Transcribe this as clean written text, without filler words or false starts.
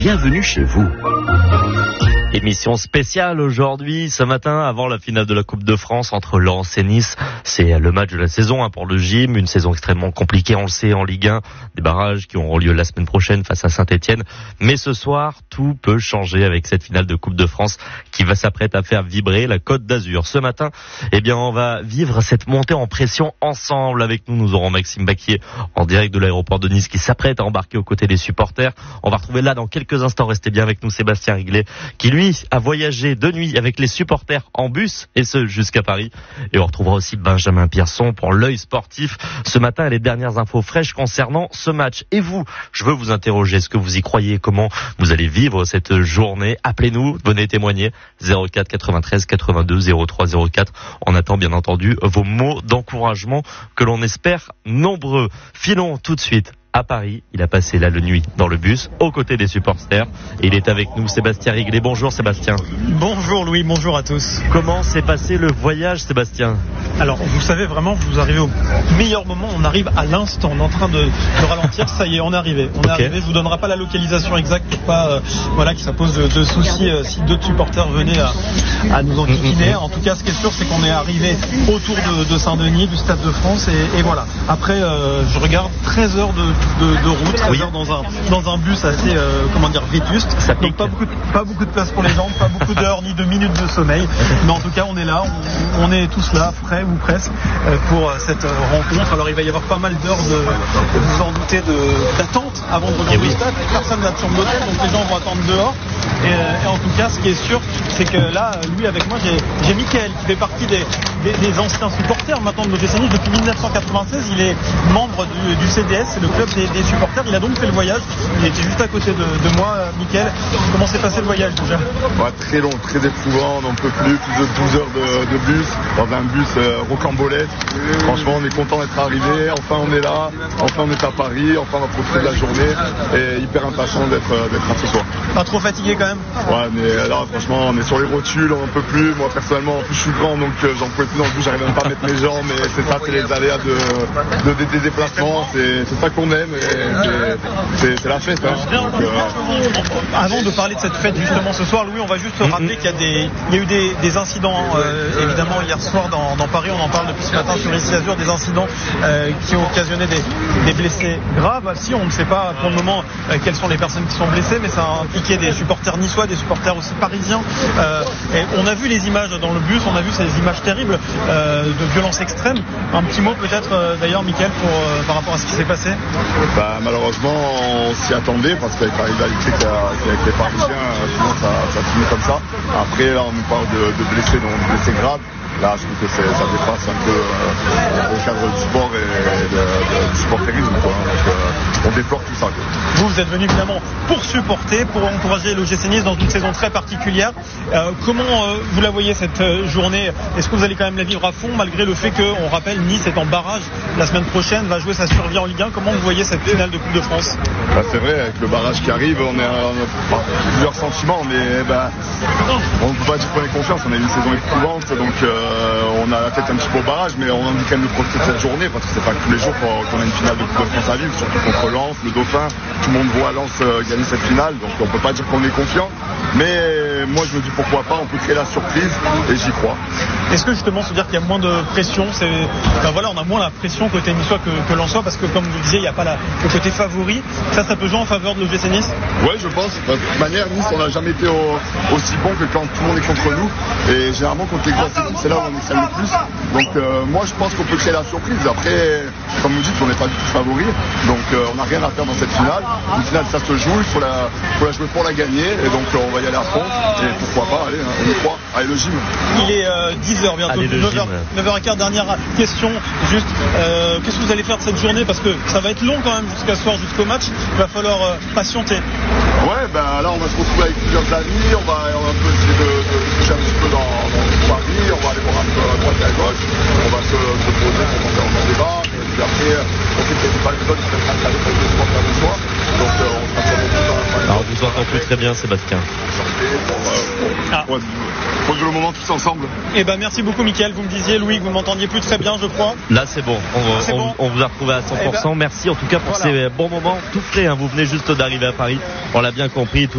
Bienvenue chez vous. Émission spéciale aujourd'hui, ce matin, avant la finale de la Coupe de France entre Lens et Nice. C'est le match de la saison pour le gym, une saison extrêmement compliquée, on le sait, en Ligue 1. Des barrages qui auront lieu la semaine prochaine face à Saint-Etienne. Mais ce soir, tout peut changer avec cette finale de Coupe de France qui va s'apprêter à faire vibrer la Côte d'Azur. Ce matin, on va vivre cette montée en pression ensemble. Avec nous, nous aurons Maxime Baquier en direct de l'aéroport de Nice qui s'apprête à embarquer aux côtés des supporters. On va retrouver là dans quelques instants, restez bien avec nous, Sébastien Riglet, qui lui a voyagé de nuit avec les supporters en bus, et ce jusqu'à Paris. Et on retrouvera aussi Benjamin Pierson pour l'œil sportif. Ce matin, les dernières infos fraîches concernant ce match. Et vous, je veux vous interroger, est-ce que vous y croyez? Comment vous allez vivre cette journée? Appelez-nous, venez témoigner. 04 93 82 03 04. On attend bien entendu vos mots d'encouragement que l'on espère nombreux. Filons tout de suite à Paris. Il a passé là la nuit dans le bus aux côtés des supporters et il est avec nous, Sébastien Riglet. Bonjour Sébastien. Bonjour Louis, bonjour à tous. Comment s'est passé le voyage, Sébastien? Alors vous savez vraiment, vous arrivez au meilleur moment, on arrive à l'instant, on est en train de ralentir, ça y est, on est arrivé. On est arrivé, je vous donnerai pas la localisation exacte pour pas que ça pose de soucis si d'autres supporters venaient à nous enquiquiner. En tout cas, ce qui est sûr, c'est qu'on est arrivé autour de Saint-Denis, du Stade de France et voilà. Après, je regarde 13 heures de route, 13 heures dans un bus assez vétuste. Ça donc pas beaucoup de place pour les jambes, pas beaucoup d'heures ni de minutes de sommeil. Mais en tout cas, on est là, on est tous là, frais ou presque, pour cette rencontre. Alors il va y avoir pas mal d'heures vous en doutez, d'attente avant de rejoindre le stade. Personne n'a de chambre d'hôtel, donc les gens vont attendre dehors. Et en tout cas, ce qui est sûr, c'est que là, lui avec moi, j'ai Mickaël qui fait partie des anciens supporters maintenant de l'OGC Nice. Depuis 1996, il est membre du CDS, c'est le club des supporters. Il a donc fait le voyage. Il était juste à côté de moi, Mickaël. Comment s'est passé le voyage déjà? Très long, très éprouvant. On n'en peut plus de 12 heures de bus, dans un bus rocambolesque. Franchement, on est content d'être arrivé. Enfin, on est là. Enfin, on est à Paris. Enfin, on va profiter de la journée. Et hyper impatient d'être à ce soir. Pas trop fatigué quand même? Ouais, mais là, franchement, on est sur les rotules. On n'en peut plus. Moi, personnellement, en plus, je suis grand, donc j'en pouvais plus dans le bus. J'arrive même pas à mettre mes jambes. Mais c'est ça, c'est les aléas des déplacements. C'est ça qu'on aime. C'est la fête. Avant de parler de cette fête justement ce soir, Louis, on va juste rappeler qu'il y a eu des incidents évidemment hier soir dans Paris. On en parle depuis ce matin sur Ici Azur, des incidents qui ont occasionné des blessés graves. Si on ne sait pas pour le moment quelles sont les personnes qui sont blessées, mais ça a impliqué des supporters niçois, des supporters aussi parisiens. Et on a vu les images dans le bus, on a vu ces images terribles de violence extrême. Un petit mot peut-être d'ailleurs, Mickaël, par rapport à ce qui s'est passé. Malheureusement, on s'y attendait parce qu'avec la rivalité avec les Parisiens, sinon ça finit comme ça. Après, là, on nous parle de blessés, donc blessés graves. Là, je trouve que ça dépasse un peu le cadre du sport et du supporterisme. Donc, on déplore tout ça. Vous êtes venu évidemment pour supporter, pour encourager l'OGC Nice dans une saison très particulière. Comment vous la voyez cette journée? Est-ce que vous allez quand même la vivre à fond malgré le fait qu'on rappelle Nice est en barrage la semaine prochaine, va jouer sa survie en Ligue 1? Comment vous voyez cette finale de Coupe de France? C'est vrai, avec le barrage qui arrive, on a plusieurs sentiments, mais on ne peut pas dire qu'on est confiance. On a eu une saison éprouvante, donc on a la tête un petit peu au barrage, mais on a envie quand même de profiter de cette journée parce que c'est pas tous les jours qu'on a une finale de Coupe de France à vivre, surtout contre Lens, le Dauphin. Tout le monde voit Lens gagner cette finale, donc on peut pas dire qu'on est confiant. Mais moi je me dis pourquoi pas, on peut créer la surprise et j'y crois. Est-ce que justement se dire qu'il y a moins de pression, on a moins la pression côté niçois que lensois parce que comme vous le disiez, il n'y a pas le côté favori. Ça peut jouer en faveur de l'OGC Nice? Ouais, je pense. De toute manière, Nice, on n'a jamais été aussi bon que quand tout le monde est contre nous. Et généralement, contre les grosses équipes, c'est là où on excelle le plus. Donc moi, je pense qu'on peut créer la surprise. Après, comme vous dites, on n'est pas du tout favori. Donc on n'a rien à faire dans cette finale. Une finale, ça se joue. Il faut la jouer pour la gagner. Et donc on va y aller à fond. Et pourquoi pas, allez, on y croit. Allez, le gym. Il est 10h bientôt. 9h15, dernière question. Juste, qu'est-ce que vous allez faire de cette journée? Parce que ça va être long quand même jusqu'à ce soir, jusqu'au match. Il va falloir patienter. Ouais, là on va se retrouver avec plusieurs amis. On va un peu essayer de bouger un petit peu dans Paris. On va aller voir un peu à droite et à gauche. On va se poser pour faire un débat. Et puis après, on sait qu'il n'y a pas les autres qui sont en train d'aller pour le supporter de soir. Donc on sera sur le coup. Alors on vous entend plus très bien, Sébastien. Pour le moment tous ensemble. Merci beaucoup Mickaël, vous me disiez Louis que vous m'entendiez plus très bien je crois. Là c'est bon, on vous a retrouvé à 100%. Merci en tout cas pour ces bons moments tout frais, vous venez juste d'arriver à Paris, on l'a bien compris.